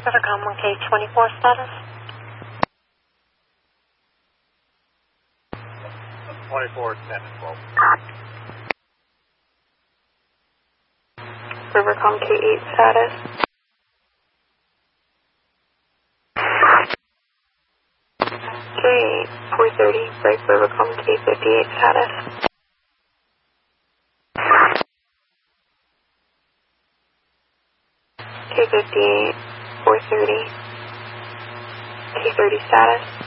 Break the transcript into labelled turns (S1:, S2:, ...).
S1: Rivercom 1K24 status.
S2: 24, 10 and 12.
S3: Rivercom K8 status. K8, 430, break Rivercom K58 status. K58, 430, K30 status.